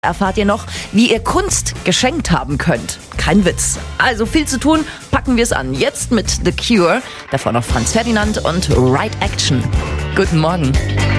Erfahrt ihr noch, wie ihr Kunst geschenkt haben könnt. Kein Witz. Also viel zu tun, packen wir es an. Jetzt mit The Cure, davor noch Franz Ferdinand und Right Action. Guten Morgen.